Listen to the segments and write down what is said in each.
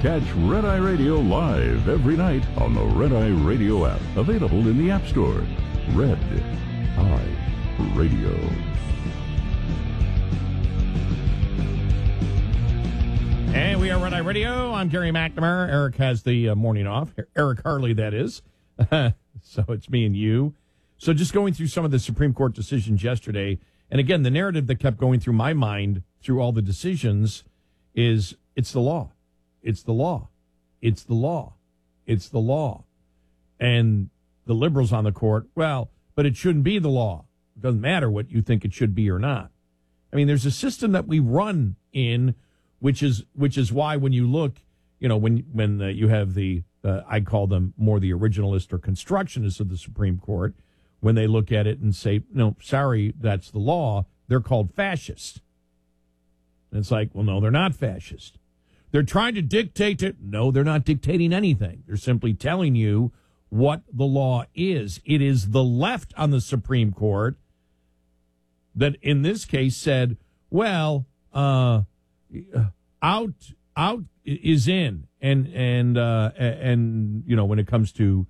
Catch Red Eye Radio live every night on the Red Eye Radio app. Available in the App Store. Red Eye Radio. And we are Red Eye Radio. I'm Gary McNamara. Eric has the morning off. Eric Harley, that is. So it's me and you. So just going through some of the Supreme Court decisions yesterday. And again, the narrative that kept going through my mind through all the decisions is it's the law. It's the law. It's the law. It's the law. And the liberals on the court, well, but it shouldn't be the law. It doesn't matter what you think it should be or not. I mean, there's a system that we run in, which is why when you look, you know, when you have the, I call them more the originalists or constructionists of the Supreme Court, when they look at it and say, no, sorry, that's the law, they're called fascists. And it's like, well, no, they're not fascist. They're trying to dictate it. No, they're not dictating anything. They're simply telling you what the law is. It is the left on the Supreme Court that in this case said, well, out is in. And you know, when it comes to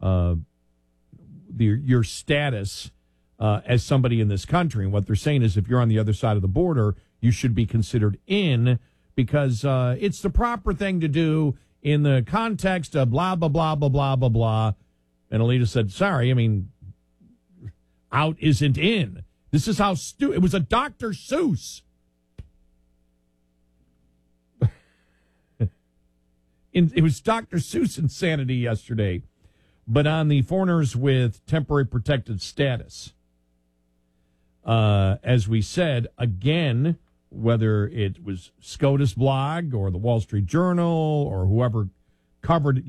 your status as somebody in this country, and what they're saying is if you're on the other side of the border, you should be considered in because it's the proper thing to do in the context of blah, blah, blah, blah, blah, blah, blah. And Alito said, sorry, I mean, out isn't in. This is how it was a Dr. Seuss. It was Dr. Seuss insanity yesterday, but on the foreigners with temporary protected status. As we said, again, whether it was SCOTUS blog or the Wall Street Journal or whoever covered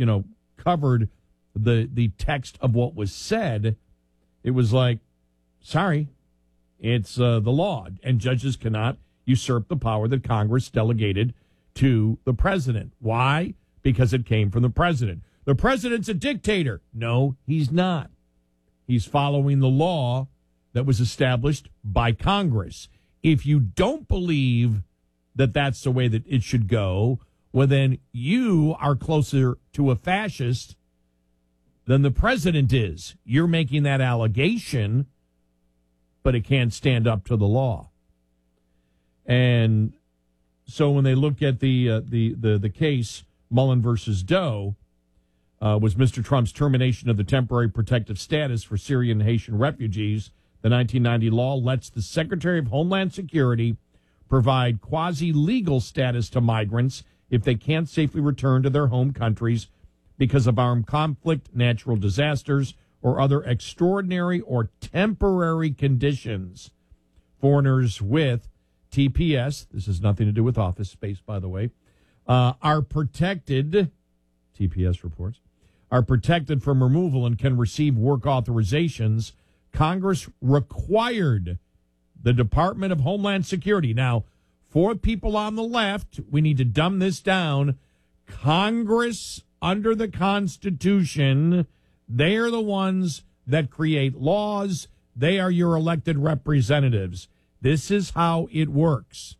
the text of what was said, it was like, sorry, it's the law, and judges cannot usurp the power that Congress delegated to the president. Why? Because it came from the president. The president's a dictator. No, he's not. He's following the law that was established by Congress. If you don't believe that that's the way that it should go, well, then you are closer to a fascist than the president is. You're making that allegation, but it can't stand up to the law. And so when they look at the case, Mullen versus Doe, was Mr. Trump's termination of the temporary protective status for Syrian and Haitian refugees. The 1990 law lets the Secretary of Homeland Security provide quasi-legal status to migrants if they can't safely return to their home countries because of armed conflict, natural disasters, or other extraordinary or temporary conditions. Foreigners with TPS, this has nothing to do with office space, by the way, are protected, TPS reports, are protected from removal and can receive work authorizations. Congress required the Department of Homeland Security. Now, for people on the left, we need to dumb this down. Congress, under the Constitution, they are the ones that create laws. They are your elected representatives. This is how it works.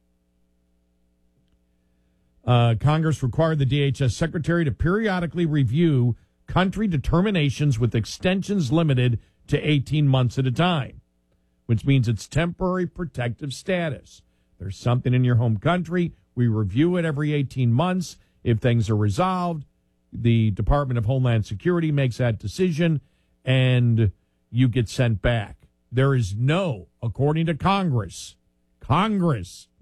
Congress required the DHS secretary to periodically review country determinations with extensions limited to 18 months at a time, which means it's temporary protective status. There's something in your home country. We review it every 18 months. If things are resolved, the Department of Homeland Security makes that decision, and you get sent back. There is no, according to Congress,